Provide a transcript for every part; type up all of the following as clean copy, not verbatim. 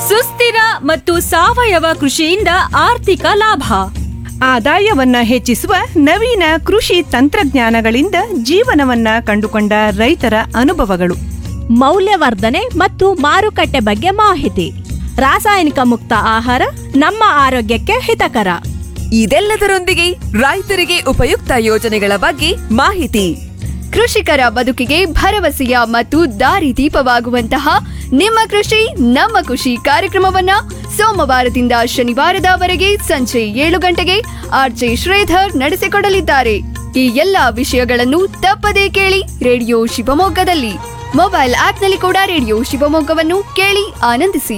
ಸುಸ್ಥಿರ ಮತ್ತು ಸಾವಯವ ಕೃಷಿಯಿಂದ ಆರ್ಥಿಕ ಲಾಭ. ಆದಾಯವನ್ನ ಹೆಚ್ಚಿಸುವ ನವೀನ ಕೃಷಿ ತಂತ್ರಜ್ಞಾನಗಳಿಂದ ಜೀವನವನ್ನ ಕಂಡುಕೊಂಡ ರೈತರ ಅನುಭವಗಳು. ಮೌಲ್ಯವರ್ಧನೆ ಮತ್ತು ಮಾರುಕಟ್ಟೆ ಬಗ್ಗೆ ಮಾಹಿತಿ. ರಾಸಾಯನಿಕ ಮುಕ್ತ ಆಹಾರ ನಮ್ಮ ಆರೋಗ್ಯಕ್ಕೆ ಹಿತಕರ. ಇದೆಲ್ಲದರೊಂದಿಗೆ ರೈತರಿಗೆ ಉಪಯುಕ್ತ ಯೋಜನೆಗಳ ಬಗ್ಗೆ ಮಾಹಿತಿ. ಕೃಷಿಕರ ಬದುಕಿಗೆ ಭರವಸೆಯ ಮತ್ತು ದಾರಿದೀಪವಾಗುವಂತಹ ನಿಮ್ಮ ಕೃಷಿ ನಮ್ಮ ಖುಷಿ ಕಾರ್ಯಕ್ರಮವನ್ನ ಸೋಮವಾರದಿಂದ ಶನಿವಾರದವರೆಗೆ ಸಂಜೆ 7 ಗಂಟೆಗೆ ಆರ್ಜೆ ಶ್ರೀಧರ್ ನಡೆಸಿಕೊಡಲಿದ್ದಾರೆ. ಈ ಎಲ್ಲಾ ವಿಷಯಗಳನ್ನು ತಪ್ಪದೇ ಕೇಳಿ ರೇಡಿಯೋ ಶಿವಮೊಗ್ಗದಲ್ಲಿ. ಮೊಬೈಲ್ ಆಪ್ನಲ್ಲಿ ಕೂಡ ರೇಡಿಯೋ ಶಿವಮೊಗ್ಗವನ್ನು ಕೇಳಿ ಆನಂದಿಸಿ.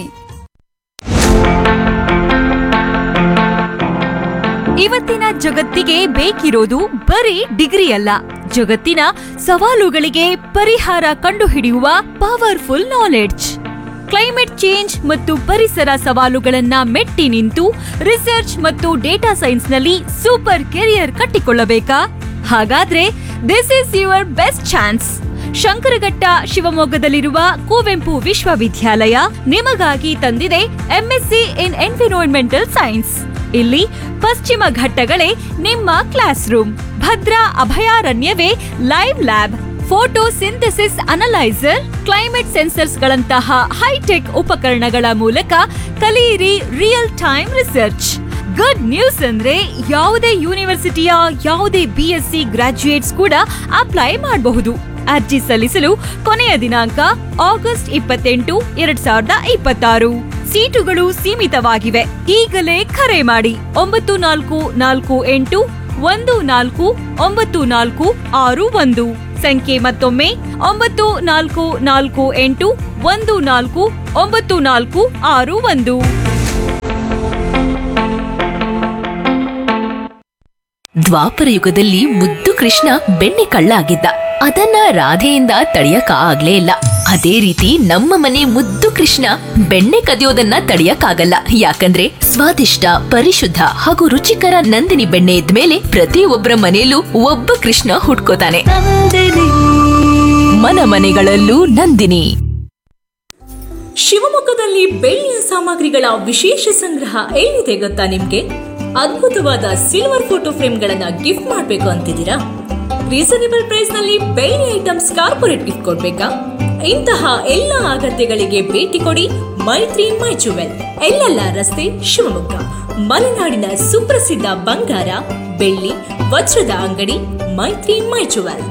ಇವತ್ತಿನ ಜಗತ್ತಿಗೆ ಬೇಕಿರೋದು ಬರೀ ಡಿಗ್ರಿ ಅಲ್ಲ, ಜಗತ್ತಿನ ಸವಾಲುಗಳಿಗೆ ಪರಿಹಾರ ಕಂಡುಹಿಡಿಯುವ ಪವರ್ಫುಲ್ ನಾಲೆಡ್ಜ್. ಕ್ಲೈಮೇಟ್ ಚೇಂಜ್ ಮತ್ತು ಪರಿಸರ ಸವಾಲುಗಳನ್ನ ಮೆಟ್ಟಿ ನಿಂತು ರಿಸರ್ಚ್ ಮತ್ತು ಡೇಟಾ ಸೈನ್ಸ್ನಲ್ಲಿ ಸೂಪರ್ ಕೆರಿಯರ್ ಕಟ್ಟಿಕೊಳ್ಳಬೇಕಾ? ಹಾಗಾದ್ರೆ this is your best chance. Shankaraghatta ಶಿವಮೊಗ್ಗದಲ್ಲಿರುವ Kuvempu ವಿಶ್ವವಿದ್ಯಾಲಯ ನಿಮಗಾಗಿ ತಂದಿದೆ ಎಂಎಸ್ಸಿ ಇನ್ ಎನ್ವಿರಾನ್ಮೆಂಟಲ್ ಸೈನ್ಸ್. ಇಲ್ಲಿ ಪಶ್ಚಿಮ ಘಟ್ಟಗಳೇ ನಿಮ್ಮ class room, Bhadra ಅಭಯಾರಣ್ಯವೇ live lab, photo synthesis analyser, climate sensors ಗಳಂತಹ ಹೈಟೆಕ್ ಉಪಕರಣಗಳ ಮೂಲಕ ಕಲಿಯಿರಿ real time research. Good news ಅಂದ್ರೆ ಯಾವುದೇ ಯೂನಿವರ್ಸಿಟಿಯ ಯಾವುದೇ ಬಿಎಸ್ಸಿ ಗ್ರಾಜ್ಯುಯೇಟ್ಸ್ ಕೂಡ ಅಪ್ಲೈ ಮಾಡಬಹುದು. ಅರ್ಜಿ ಸಲ್ಲಿಸಲು ಕೊನೆಯ ದಿನಾಂಕ ಆಗಸ್ಟ್ 28, 2026. ಸೀಟುಗಳು ಸೀಮಿತವಾಗಿವೆ. ಈಗಲೇ ಕರೆ ಮಾಡಿ 9448149461 ಸಂಖ್ಯೆ ಮತ್ತೊಮ್ಮೆ 9448149461. ದ್ವಾಪರ ಯುಗದಲ್ಲಿ ಮುದ್ದು ಕೃಷ್ಣ ಬೆಣ್ಣೆ ಕಳ್ಳ ಆಗಿದ್ದ. ಅದನ್ನ ರಾಧೆಯಿಂದ ತಡೆಯಕ ಆಗ್ಲೇ ಇಲ್ಲ. ಅದೇ ರೀತಿ ನಮ್ಮ ಮನೆ ಮುದ್ದು ಕೃಷ್ಣ ಬೆಣ್ಣೆ ಕದಿಯೋದನ್ನ ತಡೆಯಕ್ಕಾಗಲ್ಲ. ಯಾಕಂದ್ರೆ ಸ್ವಾದಿಷ್ಟ, ಪರಿಶುದ್ಧ ಹಾಗೂ ರುಚಿಕರ ನಂದಿನಿ ಬೆಣ್ಣೆ ಇದ್ಮೇಲೆ ಪ್ರತಿಯೊಬ್ಬರ ಮನೆಯಲ್ಲೂ ಒಬ್ಬ ಕೃಷ್ಣ ಹುಟ್ಕೋತಾನೆ. ಮನ ಮನೆಗಳಲ್ಲೂ ನಂದಿನಿ. ಶಿವಮೊಗ್ಗದಲ್ಲಿ ಬೆಳ್ಳಿಯ ಸಾಮಗ್ರಿಗಳ ವಿಶೇಷ ಸಂಗ್ರಹ ಎಲ್ಲಿದೆ ಗೊತ್ತಾ ನಿಮ್ಗೆ? ಅದ್ಭುತವಾದ ಸಿಲ್ವರ್ ಫೋಟೋ ಫ್ರೇಮ್ಗಳನ್ನ ಗಿಫ್ಟ್ ಮಾಡ್ಬೇಕು ಅಂತಿದ್ದೀರಾ? ರೀಸನೇಬಲ್ ಪ್ರೈಸ್ ನಲ್ಲಿ ಬೆಳ್ಳಿ ಐಟಮ್ಸ್ ಕಾರ್ಪೊರೇಟ್ ಗಿಫ್ಟ್ ಕೊಡ್ಬೇಕಾ? ಇಂತಹ ಎಲ್ಲ ಅಗತ್ಯಗಳಿಗೆ ಭೇಟಿ ಕೊಡಿ ಮೈತ್ರಿ ಮೈ ಜುವೆಲ್, ಎಲ್ಲೆಲ್ಲ ರಸ್ತೆ, ಶಿವಮೊಗ್ಗ. ಮಲೆನಾಡಿನ ಸುಪ್ರಸಿದ್ಧ ಬಂಗಾರ, ಬೆಳ್ಳಿ, ವಜ್ರದ ಅಂಗಡಿ ಮೈತ್ರಿ ಮೈ ಜುವೆಲ್.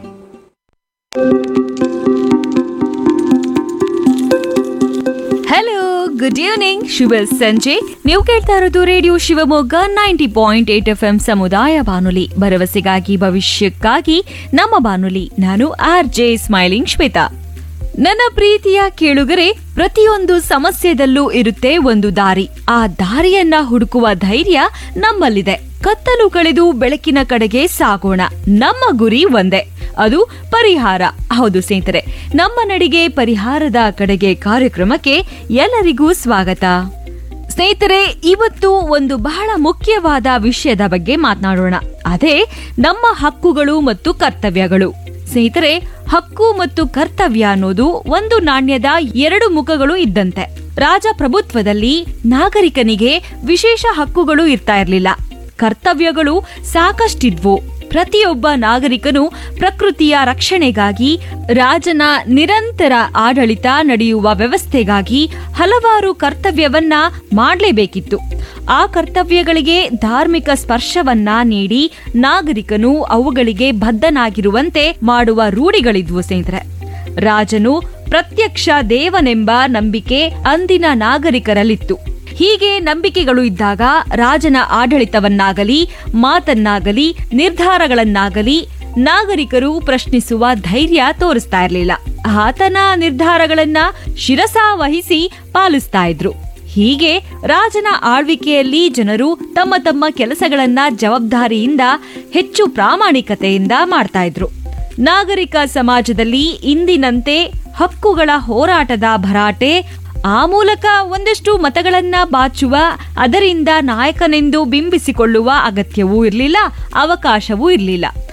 ಹಲೋ, ಗುಡ್ ಈವ್ನಿಂಗ್, ಶುಭ ಸಂಜೆ. ನೀವು ಕೇಳ್ತಾ ಇರೋದು ರೇಡಿಯೋ ಶಿವಮೊಗ್ಗ 90.8 FM ಸಮುದಾಯ ಬಾನುಲಿ, ಭರವಸೆಗಾಗಿ ಭವಿಷ್ಯಕ್ಕಾಗಿ ನಮ್ಮ ಬಾನುಲಿ. ನಾನು ಆರ್ಜೆ ಸ್ಮೈಲಿಂಗ್ ಶ್ವೇತಾ. ನನ್ನ ಪ್ರೀತಿಯ ಕೇಳುಗರೆ, ಪ್ರತಿಯೊಂದು ಸಮಸ್ಯೆದಲ್ಲೂ ಇರುತ್ತೆ ಒಂದು ದಾರಿ. ಆ ದಾರಿಯನ್ನ ಹುಡುಕುವ ಧೈರ್ಯ ನಮ್ಮಲ್ಲಿದೆ. ಕತ್ತಲು ಕಳೆದು ಬೆಳಕಿನ ಕಡೆಗೆ ಸಾಗೋಣ. ನಮ್ಮ ಗುರಿ ಒಂದೇ, ಅದು ಪರಿಹಾರ. ಹೌದು ಸ್ನೇಹಿತರೆ, ನಮ್ಮ ನಡಿಗೆ ಪರಿಹಾರದ ಕಡೆಗೆ ಕಾರ್ಯಕ್ರಮಕ್ಕೆ ಎಲ್ಲರಿಗೂ ಸ್ವಾಗತ. ಸ್ನೇಹಿತರೆ, ಇವತ್ತು ಒಂದು ಬಹಳ ಮುಖ್ಯವಾದ ವಿಷಯದ ಬಗ್ಗೆ ಮಾತನಾಡೋಣ. ಅದೇ ನಮ್ಮ ಹಕ್ಕುಗಳು ಮತ್ತು ಕರ್ತವ್ಯಗಳು. ಸ್ನೇಹಿತರೆ, ಹಕ್ಕು ಮತ್ತು ಕರ್ತವ್ಯ ಅನ್ನೋದು ಒಂದು ನಾಣ್ಯದ 2 ಮುಖಗಳು ಇದ್ದಂತೆ. ರಾಜಪ್ರಭುತ್ವದಲ್ಲಿ ನಾಗರಿಕನಿಗೆ ವಿಶೇಷ ಹಕ್ಕುಗಳು ಇರ್ತಾ ಇರಲಿಲ್ಲ, ಕರ್ತವ್ಯಗಳು ಸಾಕಷ್ಟಿದ್ವು. ಪ್ರತಿಯೊಬ್ಬ ನಾಗರಿಕನು ಪ್ರಕೃತಿಯ ರಕ್ಷಣೆಗಾಗಿ, ರಾಜನ ನಿರಂತರ ಆಡಳಿತ ನಡೆಯುವ ವ್ಯವಸ್ಥೆಗಾಗಿ ಹಲವಾರು ಕರ್ತವ್ಯವನ್ನ ಮಾಡಲೇಬೇಕಿತ್ತು. ಆ ಕರ್ತವ್ಯಗಳಿಗೆ ಧಾರ್ಮಿಕ ಸ್ಪರ್ಶವನ್ನ ನೀಡಿ ನಾಗರಿಕನು ಅವುಗಳಿಗೆ ಬದ್ಧನಾಗಿರುವಂತೆ ಮಾಡುವ ರೂಢಿಗಳಿದ್ವು ಸ್ನೇಹಿತರೆ. ರಾಜನು ಪ್ರತ್ಯಕ್ಷ ದೇವನೆಂಬ ನಂಬಿಕೆ ಅಂದಿನ ನಾಗರಿಕರಲ್ಲಿತ್ತು. ಹೀಗೆ ನಂಬಿಕೆಗಳು ಇದ್ದಾಗ ರಾಜನ ಆಡಳಿತವನ್ನಾಗಲಿ, ಮಾತನ್ನಾಗಲಿ, ನಿರ್ಧಾರಗಳನ್ನಾಗಲಿ ನಾಗರಿಕರು ಪ್ರಶ್ನಿಸುವ ಧೈರ್ಯ ತೋರಿಸ್ತಾ ಇರಲಿಲ್ಲ. ಆತನ ನಿರ್ಧಾರಗಳನ್ನ ಶಿರಸಾವಹಿಸಿ ಪಾಲಿಸ್ತಾ ಇದ್ರು. ಹೀಗೆ ರಾಜನ ಆಳ್ವಿಕೆಯಲ್ಲಿ ಜನರು ತಮ್ಮ ತಮ್ಮ ಕೆಲಸಗಳನ್ನ ಜವಾಬ್ದಾರಿಯಿಂದ, ಹೆಚ್ಚು ಪ್ರಾಮಾಣಿಕತೆಯಿಂದ ಮಾಡ್ತಾ ಇದ್ರು. ನಾಗರಿಕ ಸಮಾಜದಲ್ಲಿ ಇಂದಿನಂತೆ ಹಕ್ಕುಗಳ ಹೋರಾಟದ ಭರಾಟೆ, ಆ ಮೂಲಕ ಒಂದಷ್ಟು ಮತಗಳನ್ನ ಬಾಚುವ, ಅದರಿಂದ ನಾಯಕನೆಂದು ಬಿಂಬಿಸಿಕೊಳ್ಳುವ ಅಗತ್ಯವೂ ಇರಲಿಲ್ಲ, ಅವಕಾಶವೂ ಇರಲಿಲ್ಲ.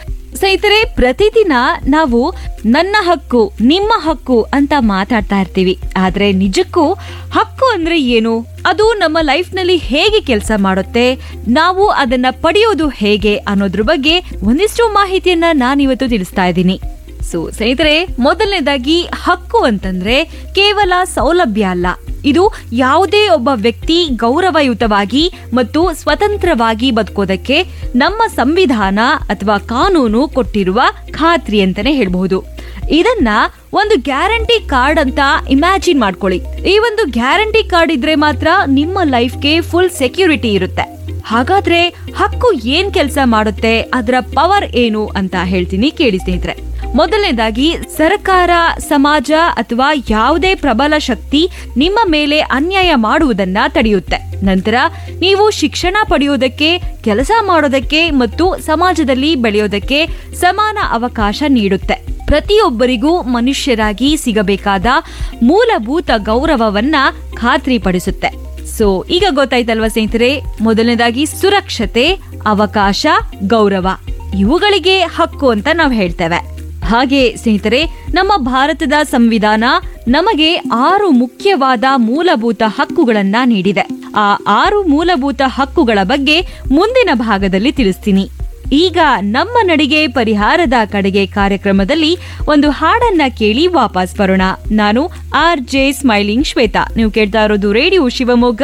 ಸ್ನೇಹಿತರೆ, ಪ್ರತಿದಿನ ನಾವು ನನ್ನ ಹಕ್ಕು ನಿಮ್ಮ ಹಕ್ಕು ಅಂತ ಮಾತಾಡ್ತಾ ಇರ್ತೀವಿ. ಆದ್ರೆ ನಿಜಕ್ಕೂ ಹಕ್ಕು ಅಂದ್ರೆ ಏನು, ಅದು ನಮ್ಮ ಲೈಫ್ ನಲ್ಲಿ ಹೇಗೆ ಕೆಲಸ ಮಾಡುತ್ತೆ, ನಾವು ಅದನ್ನ ಪಡೆಯೋದು ಹೇಗೆ ಅನ್ನೋದ್ರ ಬಗ್ಗೆ ಒಂದಿಷ್ಟು ಮಾಹಿತಿಯನ್ನ ನಾನಿವತ್ತು ತಿಳಿಸ್ತಾ ಇದ್ದೀನಿ. ಸೊ ಸ್ನೇಹಿತರೆ, ಮೊದಲನೇದಾಗಿ ಹಕ್ಕು ಅಂತಂದ್ರೆ ಕೇವಲ ಸೌಲಭ್ಯ ಅಲ್ಲ, ಇದು ಯಾವುದೇ ಒಬ್ಬ ವ್ಯಕ್ತಿ ಗೌರವಯುತವಾಗಿ ಮತ್ತು ಸ್ವತಂತ್ರವಾಗಿ ಬದುಕೋದಕ್ಕೆ ನಮ್ಮ ಸಂವಿಧಾನ ಅಥವಾ ಕಾನೂನು ಕೊಟ್ಟಿರುವ ಖಾತ್ರಿ ಅಂತಾನೆ ಹೇಳ್ಬಹುದು. ಇದನ್ನ ಒಂದು ಗ್ಯಾರಂಟಿ ಕಾರ್ಡ್ ಅಂತ ಇಮ್ಯಾಜಿನ್ ಮಾಡ್ಕೊಳ್ಳಿ. ಈ ಒಂದು ಗ್ಯಾರಂಟಿ ಕಾರ್ಡ್ ಇದ್ರೆ ಮಾತ್ರ ನಿಮ್ಮ ಲೈಫ್ಗೆ ಫುಲ್ ಸೆಕ್ಯೂರಿಟಿ ಇರುತ್ತೆ. ಹಾಗಾದ್ರೆ ಹಕ್ಕು ಏನ್ ಕೆಲಸ ಮಾಡುತ್ತೆ, ಅದರ ಪವರ್ ಏನು ಅಂತ ಹೇಳ್ತೀನಿ, ಕೇಳಿ ಸ್ನೇಹಿತರೆ. ಮೊದಲನೇದಾಗಿ, ಸರ್ಕಾರ, ಸಮಾಜ ಅಥವಾ ಯಾವುದೇ ಪ್ರಬಲ ಶಕ್ತಿ ನಿಮ್ಮ ಮೇಲೆ ಅನ್ಯಾಯ ಮಾಡುವುದನ್ನ ತಡೆಯುತ್ತೆ. ನಂತರ ನೀವು ಶಿಕ್ಷಣ ಪಡೆಯೋದಕ್ಕೆ, ಕೆಲಸ ಮಾಡೋದಕ್ಕೆ ಮತ್ತು ಸಮಾಜದಲ್ಲಿ ಬೆಳೆಯೋದಕ್ಕೆ ಸಮಾನ ಅವಕಾಶ ನೀಡುತ್ತೆ. ಪ್ರತಿಯೊಬ್ಬರಿಗೂ ಮನುಷ್ಯರಾಗಿ ಸಿಗಬೇಕಾದ ಮೂಲಭೂತ ಗೌರವವನ್ನ ಖಾತ್ರಿಪಡಿಸುತ್ತೆ. ಸೊ ಈಗ ಗೊತ್ತಾಯ್ತಲ್ವಾ ಸ್ನೇಹಿತರೆ, ಮೊದಲನೇದಾಗಿ ಸುರಕ್ಷತೆ, ಅವಕಾಶ, ಗೌರವ, ಇವುಗಳಿಗೆ ಹಕ್ಕು ಅಂತ ನಾವು ಹೇಳ್ತೇವೆ. ಹಾಗೆ ಸ್ನೇಹಿತರೆ, ನಮ್ಮ ಭಾರತದ ಸಂವಿಧಾನ ನಮಗೆ 6 ಮುಖ್ಯವಾದ ಮೂಲಭೂತ ಹಕ್ಕುಗಳನ್ನ ನೀಡಿದೆ. ಆ 6 ಮೂಲಭೂತ ಹಕ್ಕುಗಳ ಬಗ್ಗೆ ಮುಂದಿನ ಭಾಗದಲ್ಲಿ ತಿಳಿಸ್ತೀನಿ. ಈಗ ನಮ್ಮ ನಡಿಗೆ ಪರಿಹಾರದ ಕಡೆಗೆ ಕಾರ್ಯಕ್ರಮದಲ್ಲಿ ಒಂದು ಹಾಡನ್ನ ಕೇಳಿ ವಾಪಸ್ ಬರೋಣ. ನಾನು RJ ಸ್ಮೈಲಿಂಗ್ ಶ್ವೇತಾ. ನೀವು ಕೇಳ್ತಾ ಇರೋದು ರೇಡಿಯೋ ಶಿವಮೊಗ್ಗ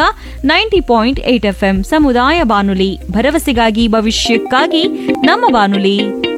90.8 FM ಸಮುದಾಯ ಬಾನುಲಿ, ಭರವಸೆಗಾಗಿ ಭವಿಷ್ಯಕ್ಕಾಗಿ ನಮ್ಮ ಬಾನುಲಿ.